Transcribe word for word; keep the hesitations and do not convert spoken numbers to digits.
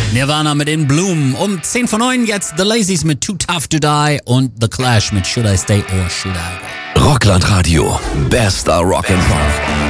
Nirvana mit In Bloom. Um zehn vor neun jetzt The Lazies mit Too Tough to Die und The Clash mit Should I Stay or Should I Go. Rockland Radio. Bester Rock'n'Roll.